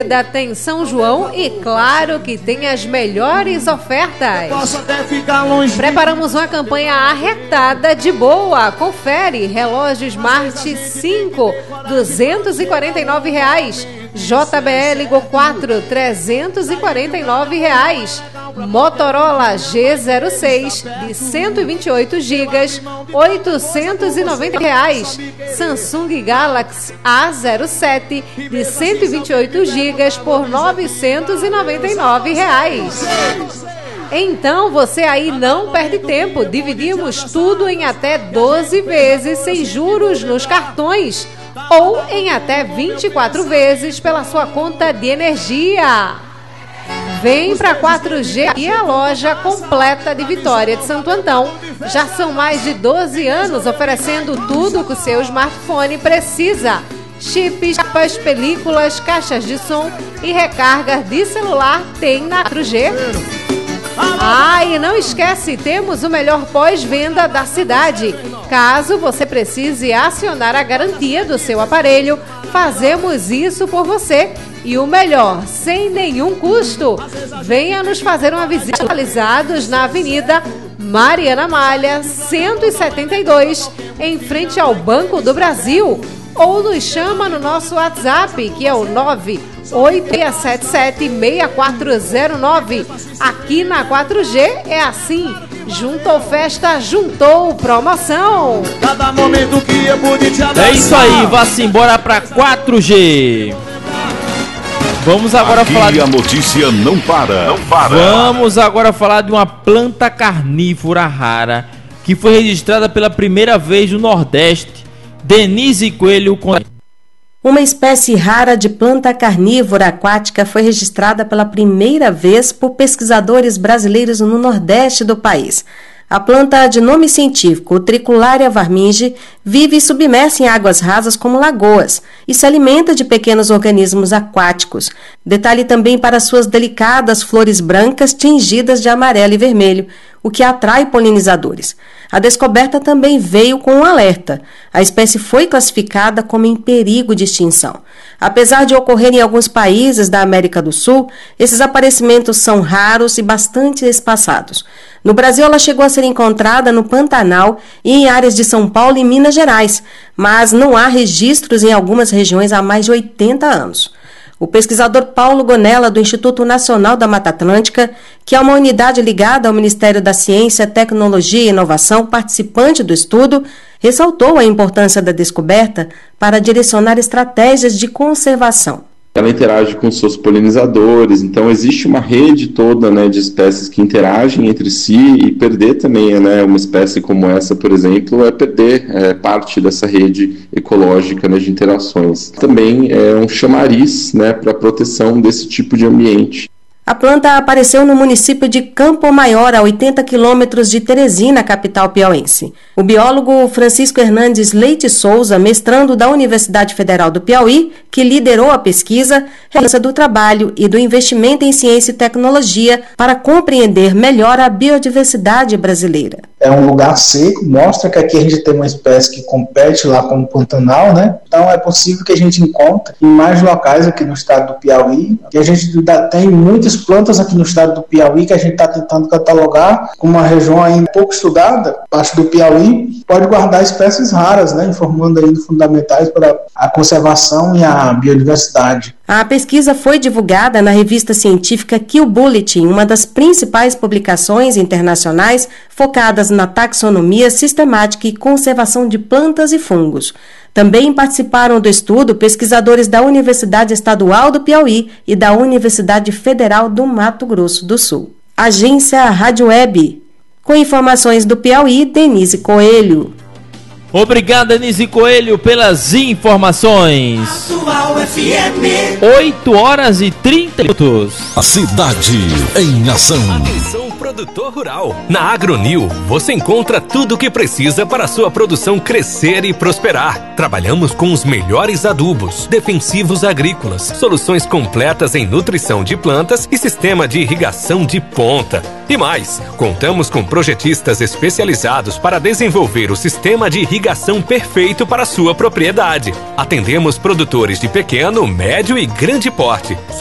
Tem São João e claro que tem as melhores ofertas. Preparamos uma campanha arretada de boa. Confere: relógio Smart 5, R$249. JBL Go 4, R$349. Motorola G06 de 128 GB, R$890. Samsung Galaxy A07 de 128 GB por R$999. Então você aí não perde tempo. Dividimos tudo em até 12 vezes sem juros nos cartões ou em até 24 vezes pela sua conta de energia. Vem para 4G e a loja completa de Vitória de Santo Antão. Já são mais de 12 anos oferecendo tudo que o seu smartphone precisa. Chips, capas, películas, caixas de som e recargas de celular tem na 4G. E não esquece, temos o melhor pós-venda da cidade. Caso você precise acionar a garantia do seu aparelho, fazemos isso por você. E o melhor, sem nenhum custo. Venha nos fazer uma visita. Localizados na Avenida Mariana Malha, 172, em frente ao Banco do Brasil. Ou nos chama no nosso WhatsApp, que é o 986776409. Aqui na 4G é assim. Juntou festa, juntou promoção. Cada momento que eu pude te abraçar. É isso aí, vá-se embora pra 4G. Vamos agora falar. A notícia não para. Vamos agora falar de uma planta carnívora rara que foi registrada pela primeira vez no Nordeste. Denise Coelho. Uma espécie rara de planta carnívora aquática foi registrada pela primeira vez por pesquisadores brasileiros no Nordeste do país. A planta de nome científico, Tricularia varminge, vive submersa em águas rasas como lagoas e se alimenta de pequenos organismos aquáticos. Detalhe também para suas delicadas flores brancas tingidas de amarelo e vermelho, o que atrai polinizadores. A descoberta também veio com um alerta. A espécie foi classificada como em perigo de extinção. Apesar de ocorrer em alguns países da América do Sul, esses aparecimentos são raros e bastante espaçados. No Brasil, ela chegou a ser encontrada no Pantanal e em áreas de São Paulo e Minas Gerais, mas não há registros em algumas regiões há mais de 80 anos. O pesquisador Paulo Gonella, do Instituto Nacional da Mata Atlântica, que é uma unidade ligada ao Ministério da Ciência, Tecnologia e Inovação, participante do estudo, ressaltou a importância da descoberta para direcionar estratégias de conservação. Ela interage com seus polinizadores, então existe uma rede toda, né, de espécies que interagem entre si, e perder também, né, uma espécie como essa, por exemplo, é perder parte dessa rede ecológica, né, de interações. Também é um chamariz, né, para a proteção desse tipo de ambiente. A planta apareceu no município de Campo Maior, a 80 quilômetros de Teresina, capital piauense. O biólogo Francisco Hernandes Leite Souza, mestrando da Universidade Federal do Piauí, que liderou a pesquisa, relembra do trabalho e do investimento em ciência e tecnologia para compreender melhor a biodiversidade brasileira. É um lugar seco, mostra que aqui a gente tem uma espécie que compete lá com o Pantanal, né? Então é possível que a gente encontre em mais locais aqui no estado do Piauí, e a gente ainda tem muitas plantas aqui no estado do Piauí que a gente está tentando catalogar como uma região ainda pouco estudada, parte do Piauí, pode guardar espécies raras, né? Informando aí fundamentais para a conservação e a biodiversidade. A pesquisa foi divulgada na revista científica Kill Bulletin, uma das principais publicações internacionais focadas na taxonomia sistemática e conservação de plantas e fungos. Também participaram do estudo pesquisadores da Universidade Estadual do Piauí e da Universidade Federal do Mato Grosso do Sul. Agência Rádio Web. Com informações do Piauí, Denise Coelho. Obrigado, Denise Coelho, pelas informações. Atual FM. 8 horas e 30 minutos. A cidade em ação. Atenção, produção. produtor rural. Na AgroNil, você encontra tudo o que precisa para a sua produção crescer e prosperar. Trabalhamos com os melhores adubos, defensivos agrícolas, soluções completas em nutrição de plantas e sistema de irrigação de ponta. E mais, contamos com projetistas especializados para desenvolver o sistema de irrigação perfeito para a sua propriedade. Atendemos produtores de pequeno, médio e grande porte.